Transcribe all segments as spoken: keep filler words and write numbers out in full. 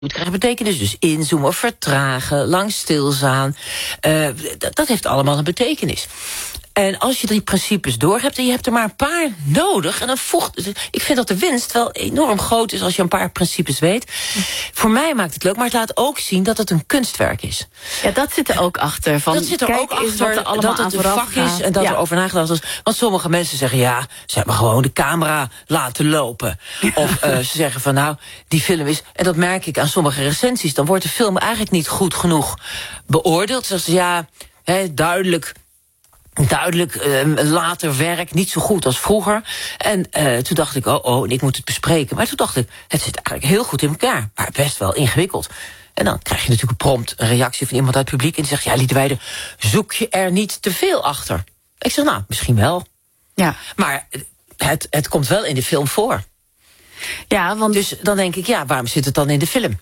Het krijgt betekenis, dus inzoomen, vertragen, lang stilstaan. Uh, dat, dat heeft allemaal een betekenis. En als je die principes doorhebt en je hebt er maar een paar nodig, en dan voegt, ik vind dat de winst wel enorm groot is als je een paar principes weet. Voor mij maakt het leuk, maar het laat ook zien dat het een kunstwerk is. Ja, dat zit er ook achter. Van, dat zit er kijk ook eens achter wat er allemaal dat het een vak gaat. is en dat ja. er over nagedacht is. Want sommige mensen zeggen, ja, ze hebben gewoon de camera laten lopen. Of uh, ze zeggen van, nou, die film is, en dat merk ik aan sommige recensies, dan wordt de film eigenlijk niet goed genoeg beoordeeld. Ze zeggen, ja, he, duidelijk... Duidelijk, uh, later werk, niet zo goed als vroeger. En uh, toen dacht ik, oh, oh, ik moet het bespreken. Maar toen dacht ik, het zit eigenlijk heel goed in elkaar. Maar best wel ingewikkeld. En dan krijg je natuurlijk prompt een reactie van iemand uit het publiek. En die zegt, ja, Liederwijde, zoek je er niet te veel achter? Ik zeg, nou, misschien wel. Ja. Maar het, het komt wel in de film voor. Ja, want... Dus dan denk ik, ja, waarom zit het dan in de film?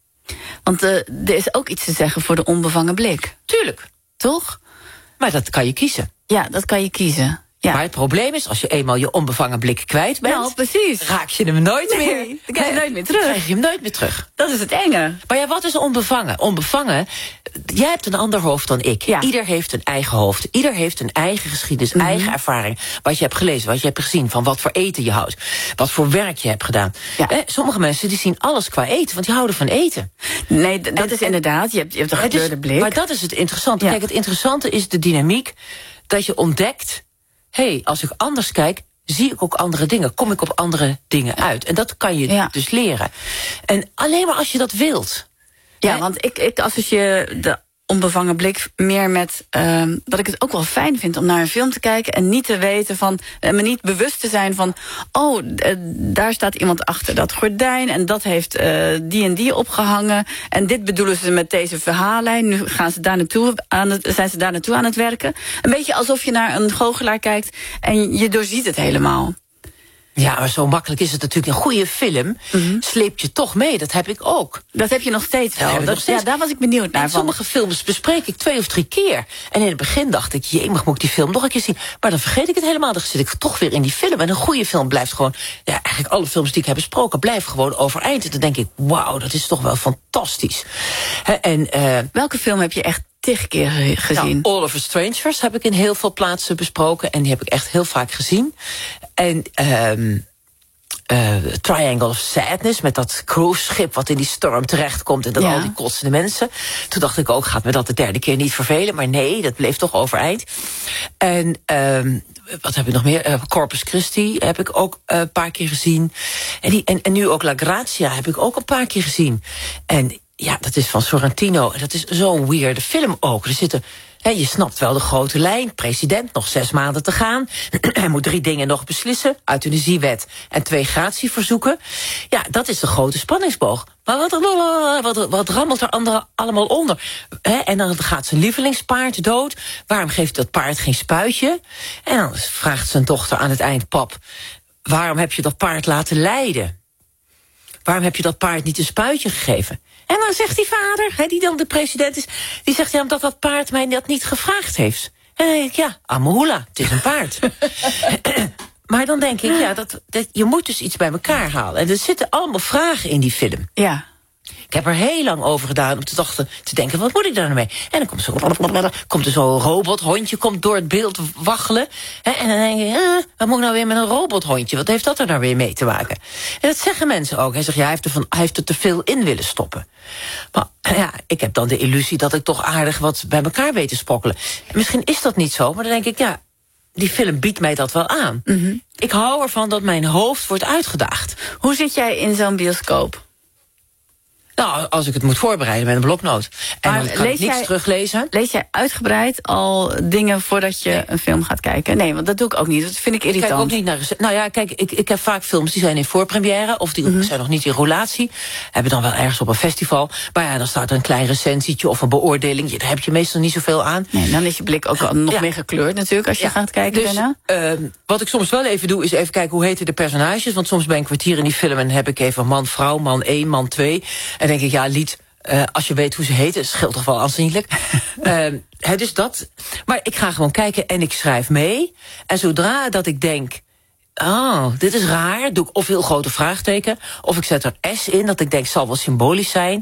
Want uh, er is ook iets te zeggen voor de onbevangen blik. Tuurlijk. Toch? Maar dat kan je kiezen. Ja, dat kan je kiezen. Ja. Maar het probleem is, als je eenmaal je onbevangen blik kwijt bent... Nou, precies. Raak je hem nooit nee, meer. Dan krijg je nooit meer terug. Dan krijg je hem nooit meer terug. Dat is het enge. Maar ja, wat is onbevangen? Onbevangen, jij hebt een ander hoofd dan ik. Ja. Ieder heeft een eigen hoofd. Ieder heeft een eigen geschiedenis, mm-hmm. eigen ervaring. Wat je hebt gelezen, wat je hebt gezien, van wat voor eten je houdt. Wat voor werk je hebt gedaan. Ja. Eh, sommige mensen die zien alles qua eten, want die houden van eten. Nee, d- dat en, is inderdaad, je hebt, je hebt een gekleurde blik. Maar dat is het interessante. Ja. Kijk, het interessante is de dynamiek dat je ontdekt... hé, hey, als ik anders kijk, zie ik ook andere dingen. Kom ik op andere dingen uit. En dat kan je ja. dus leren. En alleen maar als je dat wilt. Ja, hè? want ik, ik associeer de onbevangen blik meer met... Uh, dat ik het ook wel fijn vind om naar een film te kijken... en niet te weten van... Uh, me niet bewust te zijn van... oh, uh, daar staat iemand achter dat gordijn... en dat heeft uh, die en die opgehangen... en dit bedoelen ze met deze verhaallijn. Nu gaan ze daar naartoe aan het, zijn ze daar naartoe aan het werken. Een beetje alsof je naar een goochelaar kijkt... en je doorziet het helemaal. Ja, maar zo makkelijk is het natuurlijk. Een goede film mm-hmm. sleept je toch mee. Dat heb ik ook. Dat heb je nog steeds wel. Dat, nog steeds. Ja, daar was ik benieuwd naar. En sommige films bespreek ik twee of drie keer. En in het begin dacht ik, jemig, moet ik die film nog een keer zien. Maar dan vergeet ik het helemaal. Dan zit ik toch weer in die film. En een goede film blijft gewoon... Ja, eigenlijk alle films die ik heb besproken blijven gewoon overeind. En dan denk ik, wauw, dat is toch wel fantastisch. He, en, uh, welke film heb je echt tig keer gezien? Nou, All of Us Strangers heb ik in heel veel plaatsen besproken. En die heb ik echt heel vaak gezien. En um, uh, Triangle of Sadness, met dat cruiseschip wat in die storm terechtkomt... en dan ja. al die kotsende mensen. Toen dacht ik ook, gaat me dat de derde keer niet vervelen? Maar nee, dat bleef toch overeind. En um, wat heb ik nog meer? Uh, Corpus Christi heb ik ook een uh, paar keer gezien. En, die, en, en nu ook La Grazia heb ik ook een paar keer gezien. En ja, dat is van Sorrentino. En dat is zo'n weirde film ook. Er zitten... He, je snapt wel de grote lijn. President, nog zes maanden te gaan. Hij moet drie dingen nog beslissen. Euthanasiewet en twee gratieverzoeken. Ja, dat is de grote spanningsboog. Maar wat, wat, wat rammelt er andere, allemaal onder? He, en dan gaat zijn lievelingspaard dood. Waarom geeft dat paard geen spuitje? En dan vraagt zijn dochter aan het eind... Pap, waarom heb je dat paard laten lijden? Waarom heb je dat paard niet een spuitje gegeven? En dan zegt die vader, die dan de president is... die zegt, ja, omdat dat paard mij dat niet gevraagd heeft. En dan denk ik, ja, Amahula, het is een paard. Maar dan denk ik, ja, dat, dat, je moet dus iets bij elkaar halen. En er zitten allemaal vragen in die film. Ja. Ik heb er heel lang over gedaan om te, dachten, te denken, wat moet ik daar nou mee? En dan komt zo'n komt er zo'n robothondje komt door het beeld waggelen. Hè, en dan denk je, eh, wat moet ik nou weer met een robothondje? Wat heeft dat er nou weer mee te maken? En dat zeggen mensen ook. Hij zegt, ja, hij heeft er, van, hij heeft er te veel in willen stoppen. Maar ja, ik heb dan de illusie dat ik toch aardig wat bij elkaar weet te sprokkelen. En misschien is dat niet zo, maar dan denk ik, ja, die film biedt mij dat wel aan. Mm-hmm. Ik hou ervan dat mijn hoofd wordt uitgedaagd. Hoe zit jij in zo'n bioscoop? Nou, als ik het moet voorbereiden met een bloknoot. En maar dan kan ik niks jij, teruglezen. Lees jij uitgebreid al dingen voordat je nee. een film gaat kijken? Nee, want dat doe ik ook niet. Dat vind ik irritant. Kijk ook niet naar rece- nou ja, kijk, ik, ik heb vaak films die zijn in voorpremière... of die mm-hmm. zijn nog niet in roulatie. Hebben dan wel ergens op een festival. Maar ja, dan staat er een klein recensietje of een beoordeling. Daar heb je meestal niet zoveel aan. Nee, dan is je blik ook al nog ja. meer gekleurd natuurlijk... als je ja. gaat kijken dus, daarna. Uh, wat ik soms wel even doe, is even kijken hoe heten de personages. Want soms ben ik een kwartier in die film... en heb ik even man, vrouw, man één, man twee. En denk ik, ja, Lied... Uh, als je weet hoe ze heten, scheelt toch wel aanzienlijk. uh, dus dat. Maar ik ga gewoon kijken en ik schrijf mee. En zodra dat ik denk, oh, dit is raar. Doe ik of heel grote vraagteken, of ik zet er S in, dat ik denk, zal wel symbolisch zijn.